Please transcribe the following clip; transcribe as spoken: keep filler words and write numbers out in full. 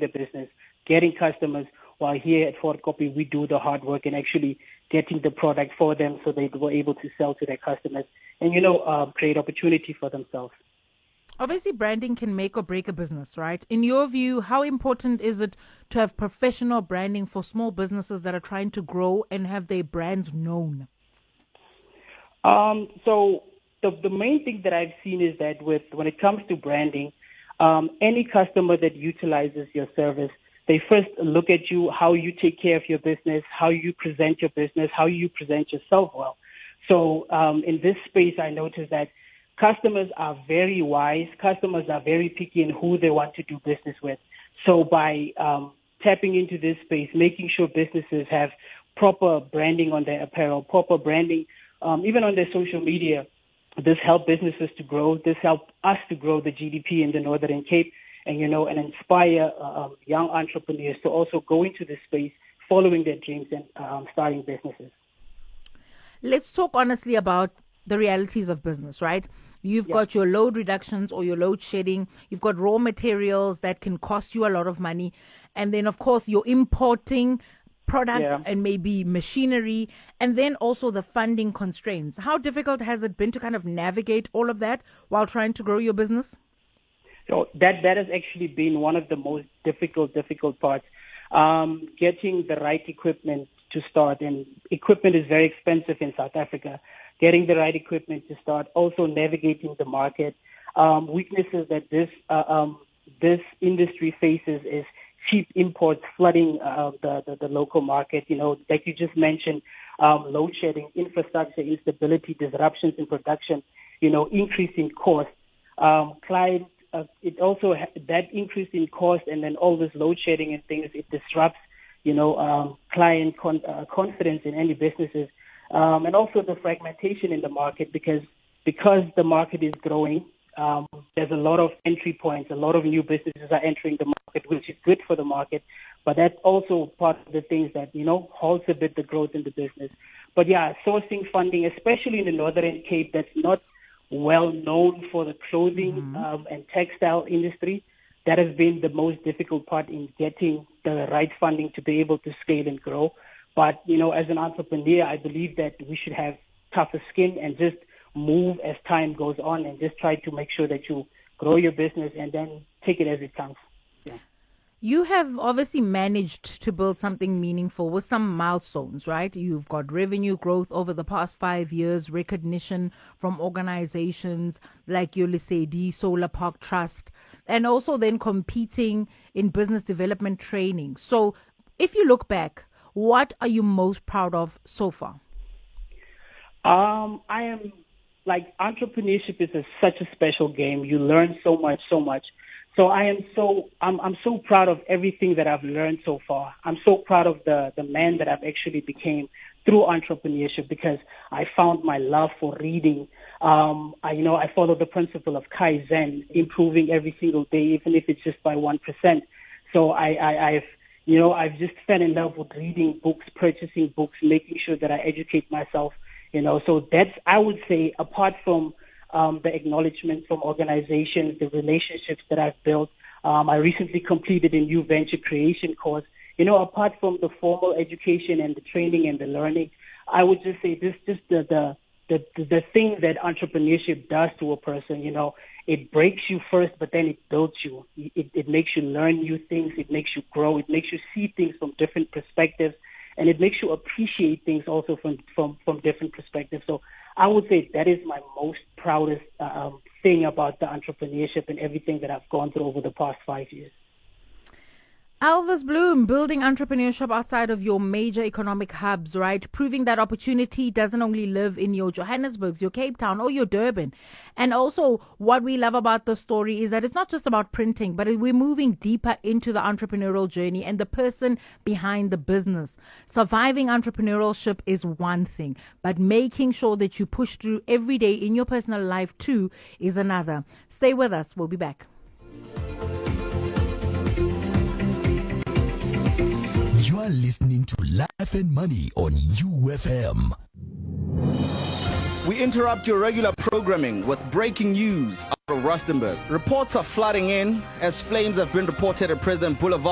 the business, getting customers, while here at Ford Copy, we do the hard work and actually getting the product for them so they were able to sell to their customers and, you know, uh, create opportunity for themselves. Obviously, branding can make or break a business, right? In your view, how important is it to have professional branding for small businesses that are trying to grow and have their brands known? Um, so the the main thing that I've seen is that with when it comes to branding, um, any customer that utilizes your service, they first look at you, how you take care of your business, how you present your business, how you present yourself well. So um, in this space, I noticed that customers are very wise. Customers are very picky in who they want to do business with. So by um, tapping into this space, making sure businesses have proper branding on their apparel, proper branding, um, even on their social media, this helps businesses to grow. This helps us to grow the G D P in the Northern Cape and, you know, and inspire uh, young entrepreneurs to also go into this space, following their dreams and um, starting businesses. Let's talk honestly about the realities of business, right? You've yeah. got your load reductions or your load shedding. You've got raw materials that can cost you a lot of money. And then, of course, you're importing products yeah. and maybe machinery. And then also the funding constraints. How difficult has it been to kind of navigate all of that while trying to grow your business? So that, that has actually been one of the most difficult, difficult parts. Um, getting the right equipment to start. And equipment is very expensive in South Africa. Getting the right equipment to start, also navigating the market. Um, weaknesses that this uh, um, this industry faces is cheap imports flooding uh, the, the the local market. You know, like you just mentioned, um, load shedding, infrastructure instability, disruptions in production. You know, increasing cost. Um, client, uh, it also ha- that increase in cost and then all this load shedding and things. It disrupts, you know, um, client con- uh, confidence in any businesses. Um, and also the fragmentation in the market because because the market is growing, um, there's a lot of entry points. A lot of new businesses are entering the market, which is good for the market. But that's also part of the things that, you know, halts a bit the growth in the business. But yeah, sourcing funding, especially in the Northern Cape, that's not well known for the clothing mm-hmm. um, and textile industry. That has been the most difficult part in getting the right funding to be able to scale and grow. But, you know, as an entrepreneur, I believe that we should have tougher skin and just move as time goes on and just try to make sure that you grow your business and then take it as it comes. Yeah. You have obviously managed to build something meaningful with some milestones, right? You've got revenue growth over the past five years, recognition from organizations like your Lesedi Solar Park Trust, and also then competing in business development training. So if you look back, what are you most proud of so far? Um, I am, like, entrepreneurship is a, such a special game. You learn so much, so much. So I am so, I'm, I'm so proud of everything that I've learned so far. I'm so proud of the, the man that I've actually became through entrepreneurship because I found my love for reading. Um, I, you know, I follow the principle of Kaizen, improving every single day, even if it's just by one percent. So I, I, I've, You know, I've just fell in love with reading books, purchasing books, making sure that I educate myself, you know. So that's, I would say, apart from um, the acknowledgement from organizations, the relationships that I've built, um, I recently completed a new venture creation course. You know, apart from the formal education and the training and the learning, I would just say this, just the, the, the, the thing that entrepreneurship does to a person, you know. It breaks you first, but then it builds you. It, it makes you learn new things. It makes you grow. It makes you see things from different perspectives. And it makes you appreciate things also from, from, from different perspectives. So I would say that is my most proudest um, thing about the entrepreneurship and everything that I've gone through over the past five years. Elvis Bloem, building entrepreneurship outside of your major economic hubs, right? Proving that opportunity doesn't only live in your Johannesburgs, your Cape Town, or your Durban. And also, what we love about the story is that it's not just about printing, but we're moving deeper into the entrepreneurial journey and the person behind the business. Surviving entrepreneurship is one thing, but making sure that you push through every day in your personal life too is another. Stay with us. We'll be back. You are listening to Life and Money on U F M. We interrupt your regular programming with breaking news out of Rustenburg. Reports are flooding in as flames have been reported at President Boulevard.